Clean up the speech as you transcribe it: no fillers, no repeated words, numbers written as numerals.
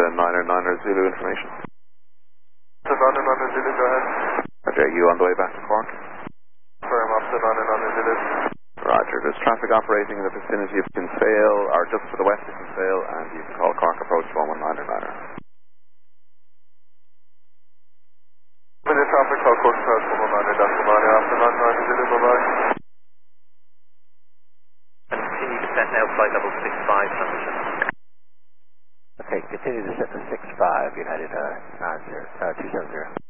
9er Zulu information. To 9er Zulu, go ahead. Roger, you on the way back to Cork? Firm up to 9er Zulu. Roger, there's traffic operating in the vicinity of Kinsale, or just to the west of Kinsale, and you can call Cork approach 119er. Minute traffic, call Cork approach 119er, after 9 Zulu, bye-bye. Continue to set now flight level 65, transition. Okay, continue to set to 65, United 270.